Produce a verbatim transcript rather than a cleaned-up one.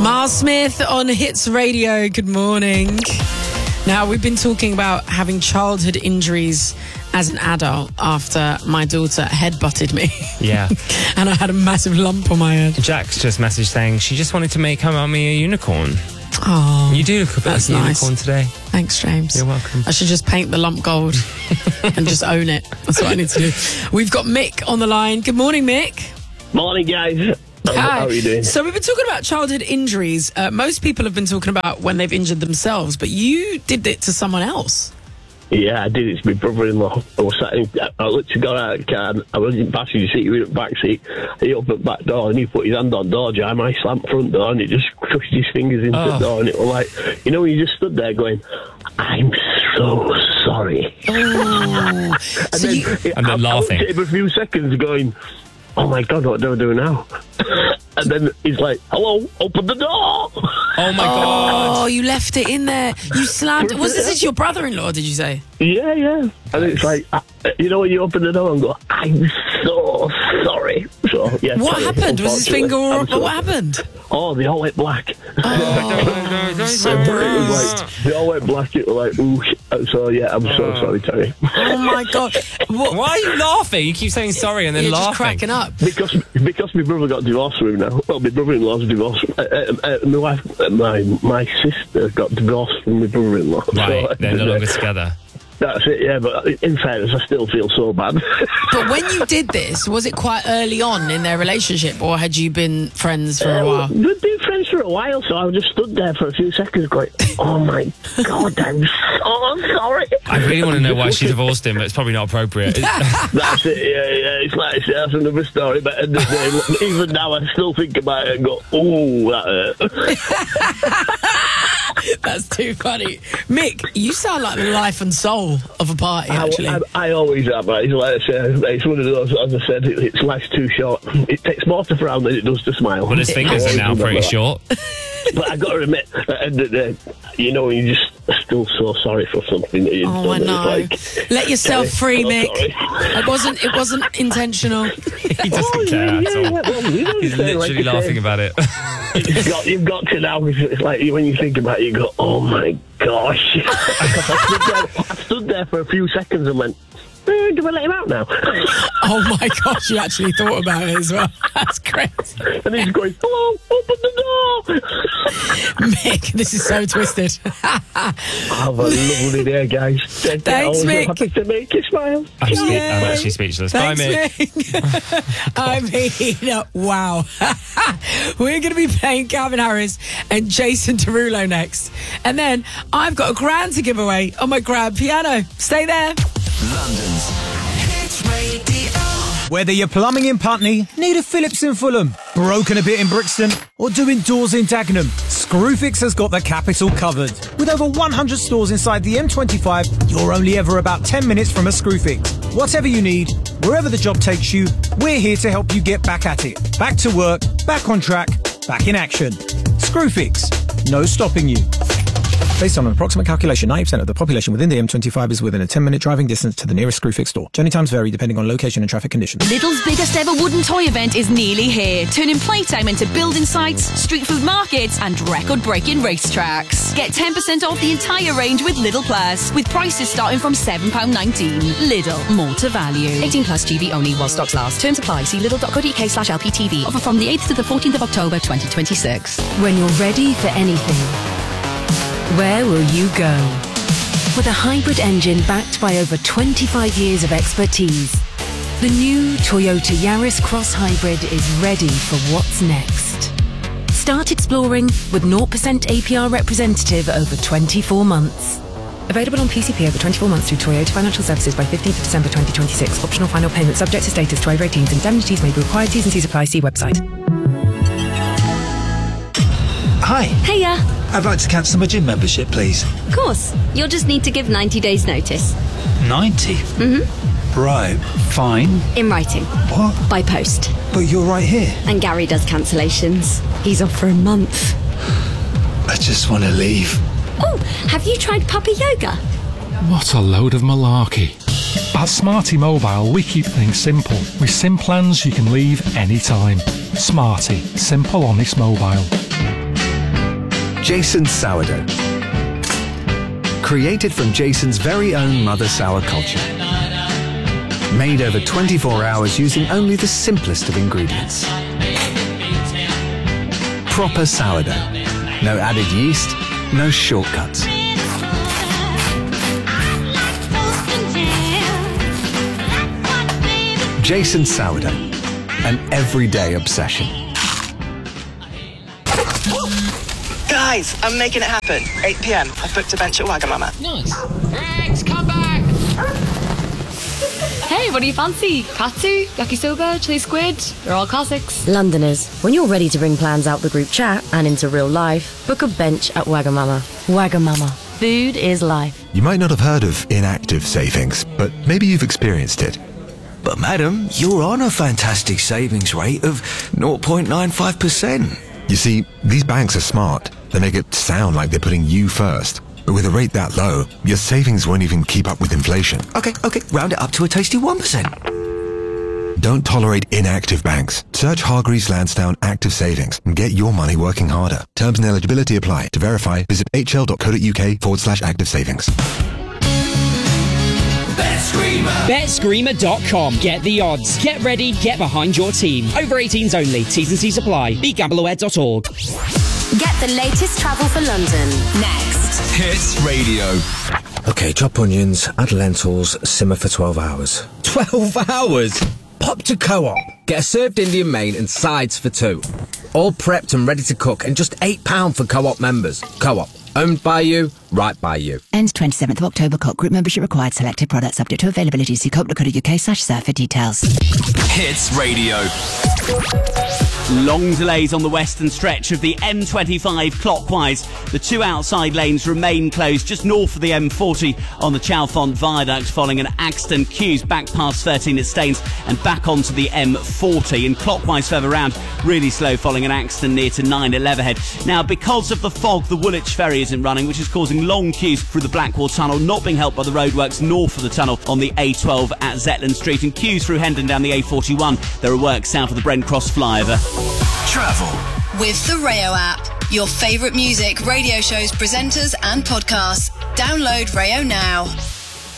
Miles Smith on Hits Radio. Good morning. Now, we've been talking about having childhood injuries as an adult after my daughter headbutted me. Yeah. And I had a massive lump on my head. Jack's just messaged saying she just wanted to make her mummy a unicorn. Oh, you do look a bit that's like a nice. unicorn today. Thanks, James. You're welcome. I should just paint the lump gold and just own it. That's what I need to do. We've got Mick on the line. Good morning, Mick. Morning, guys. Hi. How are you doing? So we've been talking about childhood injuries. Uh, most people have been talking about when they've injured themselves, but you did it to someone else. Yeah, I did it to my brother-in-law. I was sat in, I literally got out of the car, and I was in the passenger seat, he was in the back seat. He opened the back door and he put his hand on the door jam. I slammed front door and he just crushed his fingers into oh. the door, and it was like, you know, when you just stood there going, I'm so sorry. Oh. and, so then, you... and then I, laughing. I looked at him a few seconds going, oh my God, what do I do now? And then he's like, hello, open the door. Oh my God. Oh, you left it in there. You slammed. Was this your brother-in-law, did you say? Yeah, yeah. And it's like, uh, you know, when you open the door and go, I'm so sorry. So, yeah. What sorry, happened? Was his finger all right? What happened? Oh, they all went black. Oh, so it was like, they all went black. It was like, ooh. So, yeah, I'm so sorry, Terry. Oh, my God. What? Why are you laughing? You keep saying sorry and then You're laughing. just cracking up. Because because my brother got divorced from him now. Well, my brother-in-law's divorced. Uh, uh, uh, my wife, uh, my my sister got divorced from my brother-in-law. Right, so, they're no uh, longer together. That's it, yeah, but in fairness, I still feel so bad. But when you did this, was it quite early on in their relationship, or had you been friends for a while? We've been friends for a while, so I just stood there for a few seconds going, oh my God, I'm so sorry. I really want to know why she divorced him, but it's probably not appropriate. That's it, yeah, yeah, it's like, that's another story, but at the end, even now I still think about it and go, ooh, that hurt. That's too funny. Mick, you sound like the life and soul of a party, actually. I, I, I always have, but it's like I say, it's one of those, as I said, it, it's life's too short. It takes more to frown than it does to smile. Well, his fingers are now pretty short. But I got to admit, at the end of the day, you know, you just still so sorry for something that you've Oh, done. I know. It's like, Let yourself free, so Mick. sorry. It wasn't. It wasn't intentional. He doesn't Oh, care yeah, at yeah, all. yeah, well, you know, He's it's like literally I say, laughing about it. You've got, you've got to now. It's like when you think about it, you go, "Oh my gosh!" I, stood there, I stood there for a few seconds and went, eh, "Do I let him out now?" Oh my gosh, you actually thought about it as well. That's crazy. And he's going, "Hello, open the door." Mick, this is so twisted. Have a lovely day, guys. Take Thanks, care. Mick. Happy to make you smile. I'm, spe- Yay. I'm actually speechless. Thanks, Bye, Mick. Mick. I mean, wow. We're going to be playing Calvin Harris and Jason Derulo next. And then I've got a grand to give away on my grand piano. Stay there. London's Hits Radio. Whether you're plumbing in Putney, need a Phillips in Fulham, broken a bit in Brixton, or doing doors in Dagenham, Screwfix has got the capital covered. With over one hundred stores inside the M twenty-five, you're only ever about ten minutes from a Screwfix. Whatever you need, wherever the job takes you, we're here to help you get back at it. Back to work, back on track, back in action. Screwfix, no stopping you. Based on an approximate calculation, ninety percent of the population within the M twenty-five is within a ten minute driving distance to the nearest Screwfix store. Journey times vary depending on location and traffic conditions. Lidl's biggest ever wooden toy event is nearly here, turning playtime into building sites, street food markets and record-breaking racetracks. Get ten percent off the entire range with Lidl Plus, with prices starting from seven pounds nineteen. Lidl, more to value. eighteen plus G B only while stocks last. Terms apply. See lidl.co.uk slash LPTV. Offer from the eighth to the fourteenth of October twenty twenty-six. When you're ready for anything, where will you go? With a hybrid engine backed by over twenty-five years of expertise, the new Toyota Yaris Cross Hybrid is ready for what's next. Start exploring with zero percent A P R representative over twenty-four months. Available on P C P over twenty-four months through Toyota Financial Services by fifteenth of December twenty twenty-six. Optional final payment subject to status to over eighteens. Indemnities may be required. T's and C's apply. See website. Hi. Heya. I'd like to cancel my gym membership, please. Of course. You'll just need to give ninety days notice. ninety? Mm-hmm. Right, fine. In writing. What? By post. But you're right here. And Gary does cancellations. He's off for a month. I just want to leave. Oh, have you tried Puppy Yoga? What a load of malarkey. At Smarty Mobile, we keep things simple. With SIM plans you can leave anytime. Smarty, simple, honest mobile. Jason's Sourdough. Created from Jason's very own mother sour culture. Made over twenty-four hours using only the simplest of ingredients. Proper sourdough. No added yeast, no shortcuts. Jason's Sourdough. An everyday obsession. Guys, I'm making it happen. eight p.m. I've booked a bench at Wagamama. Nice. Rex, come back! Hey, what do you fancy? Katsu, yakisoba, chili squid? They're all classics. Londoners, when you're ready to bring plans out the group chat and into real life, book a bench at Wagamama. Wagamama. Food is life. You might not have heard of inactive savings, but maybe you've experienced it. But madam, you're on a fantastic savings rate of zero point nine five percent. You see, these banks are smart. They make it sound like they're putting you first. But with a rate that low, your savings won't even keep up with inflation. Okay, okay, round it up to a tasty one percent. Don't tolerate inactive banks. Search Hargreaves Lansdown Active Savings and get your money working harder. Terms and eligibility apply. To verify, visit hl.co.uk forward slash active savings. Bet Screamer dot com. Get the odds. Get ready, get behind your team. Over eighteens only. T's and C's apply. be gamble aware dot org. Get the latest travel for London. Next. Hits Radio. Okay, chop onions, add lentils, simmer for twelve hours. twelve hours? Pop to Co-op. Get a served Indian main and sides for two. All prepped and ready to cook and just eight pounds for Co-op members. Co-op. Owned by you, right by you. Ends twenty-seventh of October. Co-op group membership required. Selected products subject to availability. See co op dot co dot uk slash surf for details. Hits Radio. Long delays on the western stretch of the M twenty-five clockwise. The two outside lanes remain closed just north of the M forty on the Chalfont Viaduct following an accident. Queues back past thirteen at Staines and back onto the M forty. And clockwise further round, really slow following an accident near to nine at Leatherhead. Now, because of the fog, the Woolwich Ferry isn't running, which is causing long queues through the Blackwall Tunnel, not being helped by the roadworks north of the tunnel on the A twelve at Zetland Street, and queues through Hendon down the A forty-one. There are works south of the Brent Cross flyover. Travel with the Rayo app. Your favourite music, radio shows, presenters and podcasts. Download Rayo now.